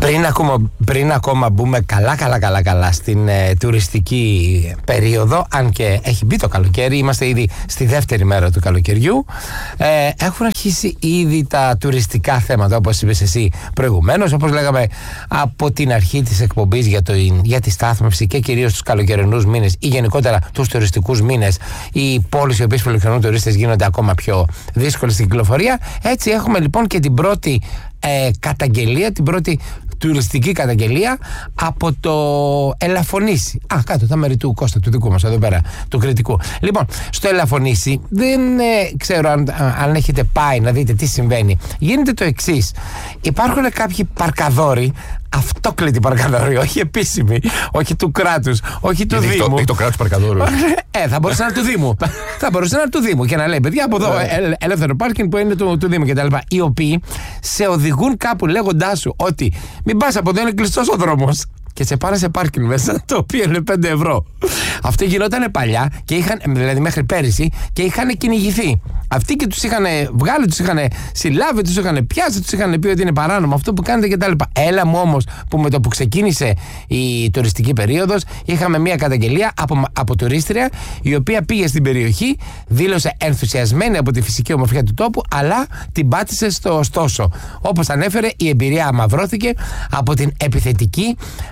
Πριν ακόμα μπούμε καλά στην τουριστική περίοδο, αν και έχει μπει το καλοκαίρι, είμαστε ήδη στη δεύτερη μέρα του καλοκαιριού, έχουν αρχίσει ήδη τα τουριστικά θέματα, όπως είπες εσύ προηγουμένως, όπως λέγαμε από την αρχή της εκπομπής για τη στάθμευση και κυρίως τους καλοκαιρινούς μήνες ή γενικότερα τους τουριστικούς μήνες. Οι πόλεις οι οποίες φιλοξενούν τουρίστες γίνονται ακόμα πιο δύσκολες στην κυκλοφορία. Έτσι έχουμε λοιπόν και την πρώτη καταγγελία, την πρώτη τουριστική καταγγελία από το Ελαφωνήσι. Κάτω τα μέρη του Κώστα, του δικού μας εδώ πέρα, του Κρητικού. Λοιπόν, στο Ελαφωνήσι δεν ξέρω αν έχετε πάει να δείτε τι συμβαίνει. Γίνεται το εξής. Υπάρχουν κάποιοι παρκαδόροι, αυτόκλητοι παρκαδόροι, όχι επίσημοι, όχι του κράτους, όχι του Δήμου. Έχει το κράτος παρκαδόρου. Θα μπορούσε να είναι του Δήμου. Θα μπορούσε να είναι του Δήμου και να λέει παιδιά από εδώ ελεύθερο πάρκινγκ που είναι του Δήμου κτλ. Οι οποίοι σε οδηγούν κάπου λέγοντάς σου ότι μην πας από εδώ, είναι κλειστός ο δρόμος. Και σε πάνε σε πάρκινγκ μέσα, το οποίο είναι 5 ευρώ. Αυτό γινόταν παλιά, και δηλαδή μέχρι πέρυσι, και είχαν κυνηγηθεί. Αυτοί και τους είχαν βγάλει, τους είχαν συλλάβει, τους είχαν πιάσει, τους είχαν πει ότι είναι παράνομο αυτό που κάνετε κτλ. Έλα μου όμως που με το που ξεκίνησε η τουριστική περίοδος, είχαμε μια καταγγελία από τουρίστρια, η οποία πήγε στην περιοχή, δήλωσε ενθουσιασμένη από τη φυσική ομορφιά του τόπου, αλλά την πάτησε στο στόσο. Όπως ανέφερε, η εμπειρία αμαυρώθηκε από την επιθετική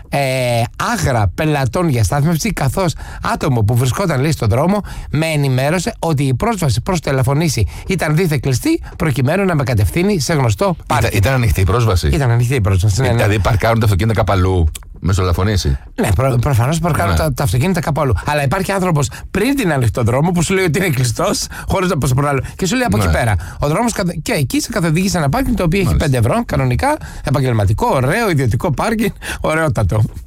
άγρα πελατών για στάθμευση, καθώς άτομο που βρισκόταν λέει στον δρόμο με ενημέρωσε ότι η πρόσβαση προς το Ελαφωνήσι ήταν δίθεν κλειστή, προκειμένου να με κατευθύνει σε γνωστό πάρκινγκ. Ήταν ανοιχτή η πρόσβαση. Ήταν ανοιχτή η πρόσβαση. Ναι. Δηλαδή παρκάρουν τα αυτοκίνητα κάπου αλλού με στο Ελαφωνήσι. Ναι, προφανώς παρκάρουν τα αυτοκίνητα κάπου αλλού. Αλλά υπάρχει άνθρωπος πριν την ανοιχτό δρόμο που σου λέει ότι είναι κλειστός, χωρίς να προσωπράλλω. Και σου λέει από εκεί πέρα. Ο δρόμος και εκεί σε καθοδηγεί σε ένα πάρκινγκ το οποίο έχει 5 ευρώ, κανονικά, επαγγελματικό, ωραίο, ιδιωτικό πάρκινγκ, ωραιότατο.